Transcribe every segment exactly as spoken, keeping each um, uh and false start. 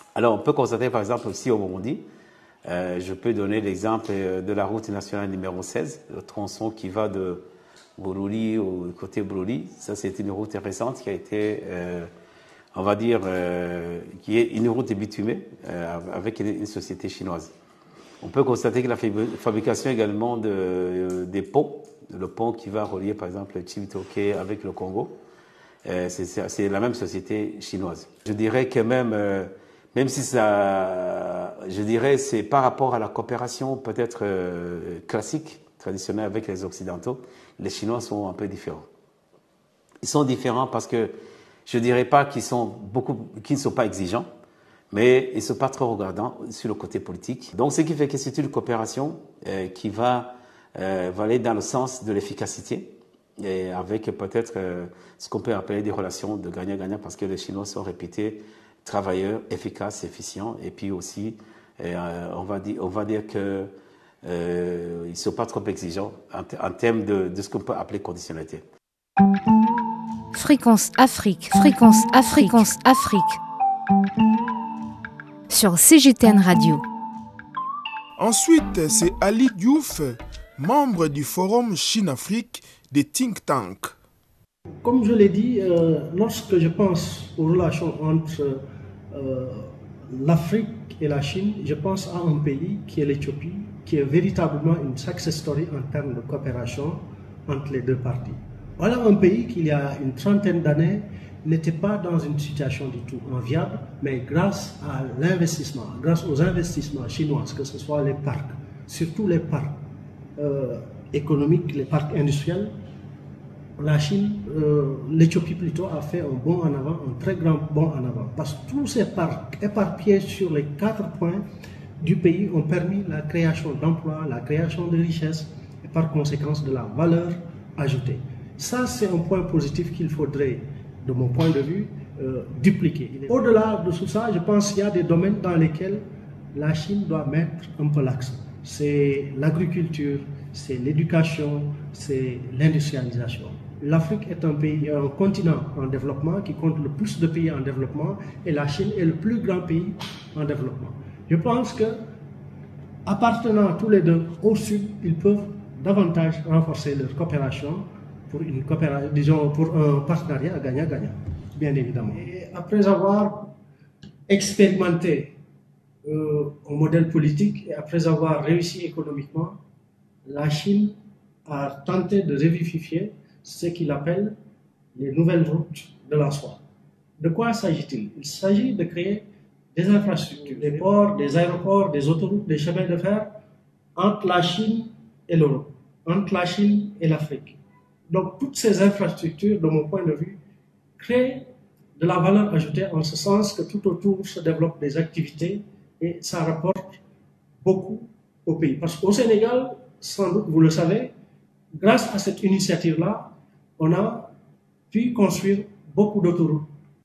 Alors, on peut constater, par exemple, aussi au Burundi, euh, je peux donner l'exemple de la route nationale numéro seize, le tronçon qui va de Bururi au côté Bururi. Ça, c'est une route récente qui a été, euh, on va dire, euh, qui est une route bitumée euh, avec une, une société chinoise. On peut constater que la fabrication également de, euh, des ponts, le pont qui va relier, par exemple, Chibitoke avec le Congo, euh, c'est la même société chinoise. Je dirais que même... Euh, Même si ça, je dirais, c'est par rapport à la coopération peut-être euh, classique, traditionnelle avec les Occidentaux, les Chinois sont un peu différents. Ils sont différents parce que je ne dirais pas qu'ils sont beaucoup, qu'ils ne sont pas exigeants, mais ils ne sont pas trop regardants sur le côté politique. Donc, ce qui fait que c'est une coopération euh, qui va, euh, va aller dans le sens de l'efficacité et avec peut-être euh, ce qu'on peut appeler des relations de gagnant-gagnant parce que les Chinois sont réputés travailleurs efficaces, efficients, et puis aussi, euh, on, va dire, on va dire qu'ils euh, ne sont pas trop exigeants en, en termes de, de ce qu'on peut appeler conditionnalité. Fréquence Afrique, Fréquence Afrique, Fréquence Afrique, sur C G T N Radio. Ensuite, c'est Ali Diouf, membre du Forum Chine-Afrique des think tanks. Comme je l'ai dit, euh, lorsque je pense aux relations entre euh, l'Afrique et la Chine, je pense à un pays qui est l'Éthiopie, qui est véritablement une success story en termes de coopération entre les deux parties. Voilà un pays qui, il y a une trentaine d'années, n'était pas dans une situation du tout enviable, mais grâce à l'investissement, grâce aux investissements chinois, que ce soit les parcs, surtout les parcs euh, économiques, les parcs industriels, la Chine, euh, l'Éthiopie plutôt, a fait un bond en avant, un très grand bond en avant. Parce que tous ces parcs éparpillés sur les quatre points du pays ont permis la création d'emplois, la création de richesses et par conséquent de la valeur ajoutée. Ça, c'est un point positif qu'il faudrait, de mon point de vue, euh, dupliquer. Au-delà de tout ça, je pense qu'il y a des domaines dans lesquels la Chine doit mettre un peu l'accent. C'est l'agriculture, c'est l'éducation, c'est l'industrialisation. L'Afrique est un pays, un continent en développement qui compte le plus de pays en développement et la Chine est le plus grand pays en développement. Je pense que, appartenant tous les deux au Sud, ils peuvent davantage renforcer leur coopération pour une coopération, disons, pour un partenariat gagnant-gagnant, bien évidemment. Et après avoir expérimenté euh, un modèle politique et après avoir réussi économiquement, la Chine a tenté de revivifier ce qu'il appelle les nouvelles routes de la soie. De quoi s'agit-il? Il s'agit de créer des infrastructures, des ports, des aéroports, des autoroutes, des chemins de fer entre la Chine et l'Europe, entre la Chine et l'Afrique. Donc toutes ces infrastructures, de mon point de vue, créent de la valeur ajoutée en ce sens que tout autour se développent des activités et ça rapporte beaucoup au pays. Parce qu'au Sénégal, sans doute vous le savez, grâce à cette initiative-là, on a pu construire beaucoup d'autoroutes.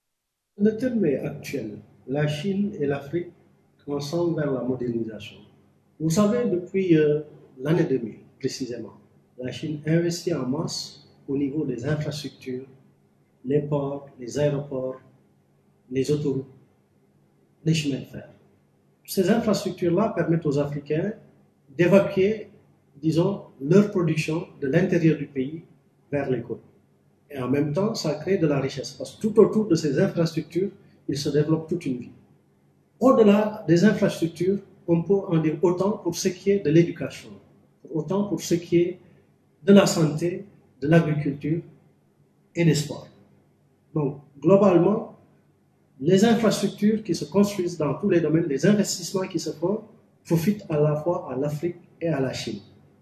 Le terme est actuel. La Chine et l'Afrique ensemble vers la modernisation. Vous savez, depuis euh, l'année deux mille, précisément, la Chine investit en masse au niveau des infrastructures, les ports, les aéroports, les autoroutes, les chemins de fer. Ces infrastructures-là permettent aux Africains d'évacuer, disons, leur production de l'intérieur du pays vers les côtes. Et en même temps, ça crée de la richesse, parce que tout autour de ces infrastructures, il se développe toute une vie. Au-delà des infrastructures, on peut en dire autant pour ce qui est de l'éducation, autant pour ce qui est de la santé, de l'agriculture et des sports. Donc, globalement, les infrastructures qui se construisent dans tous les domaines, les investissements qui se font, profitent à la fois à l'Afrique et à la Chine.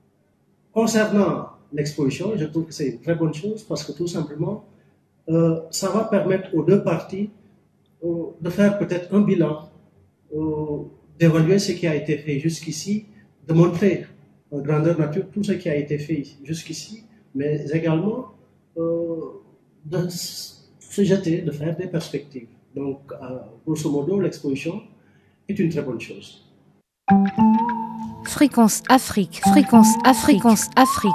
Concernant l'exposition, je trouve que c'est une très bonne chose parce que tout simplement, euh, ça va permettre aux deux parties euh, de faire peut-être un bilan, euh, d'évaluer ce qui a été fait jusqu'ici, de montrer en grandeur nature tout ce qui a été fait jusqu'ici, mais également euh, de se jeter, de faire des perspectives. Donc, euh, grosso modo, l'exposition est une très bonne chose. Fréquence Afrique, Fréquence Afrique, Fréquence Afrique,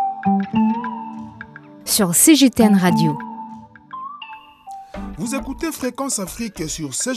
sur C G T N Radio. Vous écoutez Fréquence Afrique sur C G T N.